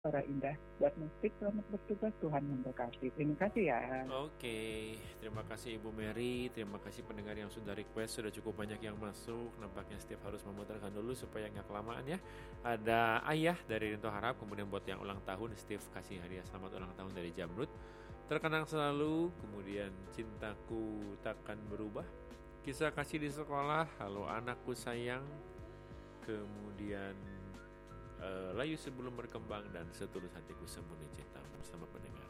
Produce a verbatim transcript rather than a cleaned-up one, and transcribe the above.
suara indah buat musik. Selamat bertugas, Tuhan memberkati. Terima kasih ya. Oke, terima kasih Ibu Mary, terima kasih pendengar yang sudah request, sudah cukup banyak yang masuk. Nampaknya Steve harus memutarkan dulu supaya nggak kelamaan ya. Ada Ayah dari Rinto Harap, kemudian buat yang ulang tahun, Steve kasih hadiah selamat ulang tahun dari Jamrut. Terkenang selalu, kemudian cintaku takkan berubah. Kisah kasih di sekolah, halo anakku sayang. Kemudian uh, layu sebelum berkembang dan setulus hatiku sembunyi cinta bersama pendengar.